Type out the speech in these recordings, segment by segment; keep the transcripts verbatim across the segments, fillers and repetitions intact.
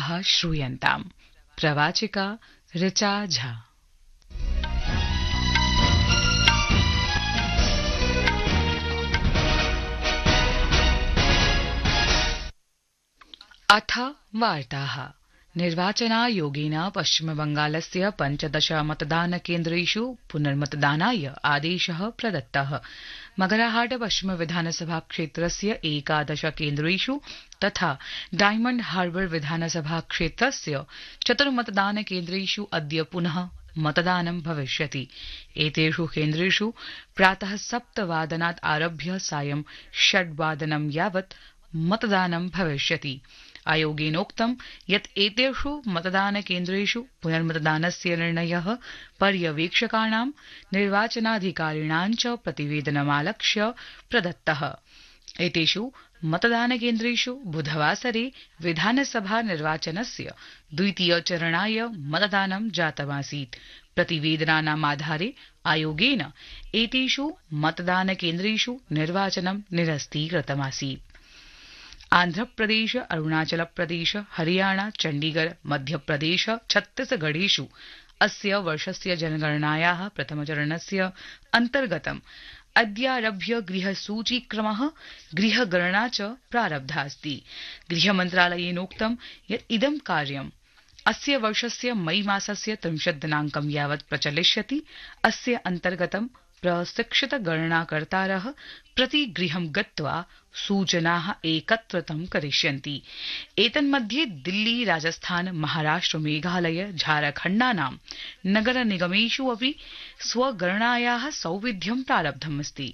वार्ताः श्रूयन्ताम्। प्रवाचिका ऋचा झा। अथ वार्ताः। निर्वाचनायोगेन पश्चिमबंगालस्य पञ्चदश मतदानकेन्द्रेषु पुनर्मतदानाय आदेशः प्रदत्तः। मगराहाट पश्चिम विधानसभा क्षेत्रस्य एकादश केन्द्रेषु तथा डायमण्ड हार्बर विधानसभा क्षेत्रस्य चतुर्मतदानकेन्द्रेषु अद्य पुनः मतदानं भविष्यति। एतेषु केन्द्रेषु प्रातः सप्तवादनात् आरभ्य सायं षड्वादनं यावत् मतदानं भविष्यति। आयोगेनोक्तं यत् एतेषु मतदानकेन्द्रेषु पुनर्मतदानस्य निर्णयः पर्यवेक्षकाणां निर्वाचनाधिकारिणां च प्रतिवेदनमालक्ष्य प्रदत्तः। एतेषु मतदानकेन्द्रेषु बुधवासरे विधानसभा निर्वाचनस्य द्वितीयचरणाय मतदानं जातमासीत्। प्रतिवेदनानामाधारे आयोगेन एतेषु मतदानकेन्द्रेषु निर्वाचनं निरस्तीकृतमासीत्। आन्ध्रप्रदेश, अरुणाचलप्रदेश, हरियाणा, चण्डीगढ़, मध्यप्रदेश, छत्तीसगढ़ेषु अस्य वर्षस्य जनगणनायाः प्रथमचरणस्य अन्तर्गतम् अद्यारभ्य गृहसूचीक्रमः गृहगणना च प्रारब्धास्ति। गृहमन्त्रालयेनोक्तं यत् इदं कार्यम् अस्य वर्षस्य मई मासस्य त्रिंशत् दिनाङ्कं यावत् प्रचलिष्यति। अस्य अन्तर्गतं प्रशिक्षित गणनाकर्तारः प्रतिगृहं गत्वा सूचनाः एकत्रितं करिष्यन्ति। एतन्मध्ये दिल्ली, राजस्थान, महाराष्ट्र, मेघालय, झारखण्डानां नगरनिगमेषु अपि स्वगणनायाः सौविध्यं प्रारब्धमस्ति।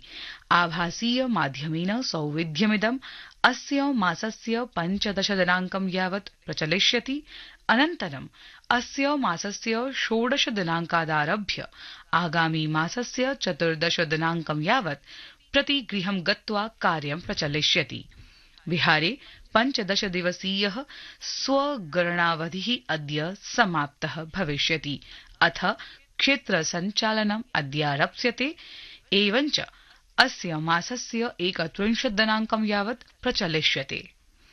आभासीय माध्यमेन सौविध्यमिदं अस्य मासस्य पञ्चदश दिनाङ्कं यावत् प्रचलिष्यति। अनन्तरं अस्य मासस्य षोडश दिनाङ्कादारभ्य आगामी मासस्य चतुर्दश दिनाङ्कं यावत् प्रतिगृहं गत्वा कार्यं प्रचलिष्यति। बिहारे पञ्चदश दिवसीयः स्वगणनावधिः अद्य समाप्तः भविष्यति। अथ क्षेत्रसञ्चालनम् अद्यारप्स्यते। एवञ्च अस्य मासस्य एकत्रिंशत् दिनाङ्कं यावत् प्रचलिष्यते।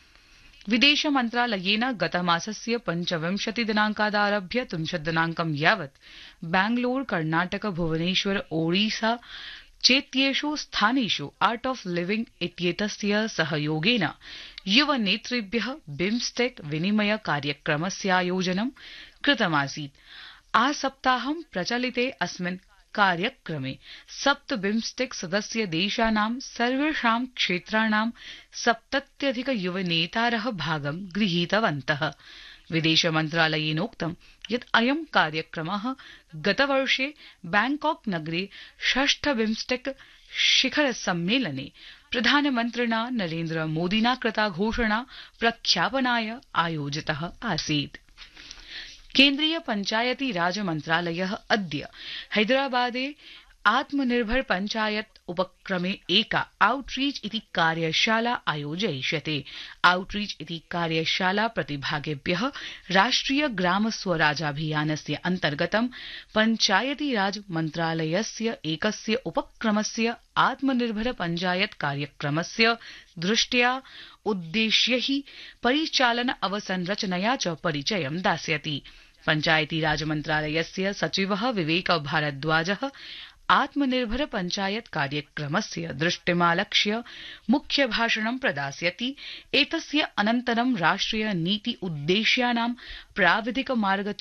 विदेश मन्त्रालयेन गतमासस्य पञ्चविंशति दिनाङ्कादारभ्य त्रिंशत् दिनाङ्कं यावत् बैंगलोर, कर्णाटक, भुवनेश्वर, ओडिशा चेत्येषु स्थानेषु आर्ट ऑफ लिविंग इत्येतस्य सहयोगेन युवनेतृभ्यः बिम्स्टेक विनिमय कार्यक्रमस्यायोजनं कृतमासीत्। आसप्ताहं प्रचलिते अस्मिन् कार्यक्रमे सप्त बिम्स्टेक सदस्य देशानां सर्वेषां क्षेत्राणां सप्तत्यधिक युवनेतारः भागं गृहीतवन्तः। विदेश मन्त्रालयेनोक्तं यत् अयं कार्यक्रमः गतवर्षे बैंकॉक नगरे षष्ठ बिम्स्टेक शिखर सम्मेलने प्रधानमन्त्रिणा नरेन्द्र मोदिना कृता घोषणा प्रख्यापनाय आयोजितः आसीत्। केन्द्रीय पञ्चायती राज मन्त्रालयः अद्य हैदराबादे आत्मनिर्भर पञ्चायत उपक्रमे एका आउटरीच इति कार्यशाला आयोजयिष्यते। आउटरीच इति कार्यशाला प्रतिभागिभ्यः राष्ट्रिय ग्राम स्वराजाभियानस्य अन्तर्गतं पञ्चायती राज मन्त्रालयस्य एकस्य उपक्रमस्य आत्मनिर्भर पञ्चायत कार्यक्रमस्य दृष्ट्या उद्देश्यैः परिचालन अवसंरचनया च परिचयं दास्यति। पञ्चायती राज मन्त्रालयस्य सचिवः विवेक भारद्वाजः आत्मनिर्भर पञ्चायत कार्यक्रमस्य दृष्टिमालक्ष्य मुख्य भाषणं प्रदास्यति। एतस्य अनन्तरं राष्ट्रिय नीति उद्देश्यानां प्राविधिक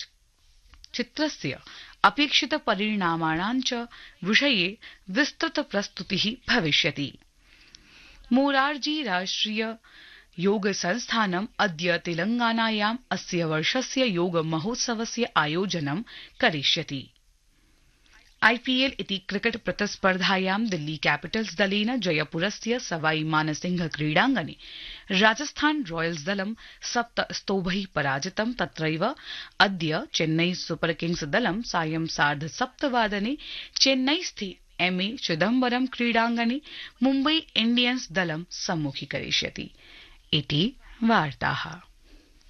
मार्गचित्रस्य अपेक्षित परिणामाणां च विषये विस्तृत प्रस्तुतिः भविष्यति। मोरारजी राष्ट्रिय योग संस्थानम् अद्य तेलंगानायाम् अस्य वर्षस्य योग महोत्सवस्य आयोजनं करिष्यति। आईपीएल इति क्रिकेट प्रतिस्पर्धायां दिल्ली कैपिटल्स दलेन जयपुरस्य सवाई मानसिंह क्रीडाङ्गणे राजस्थान रॉयल्स दलं सप्त स्तोभैः पराजितं। तत्रैव अद्य चेन्नई सुपर किंग्स दलं सायं सार्ध सप्तवादने चेन्नईस्थे एमए चिदम्बरम क्रीडाङ्गणे मुम्बई इंडियन्स दलं सम्मुखीकरिष्यति। इति वार्ताः।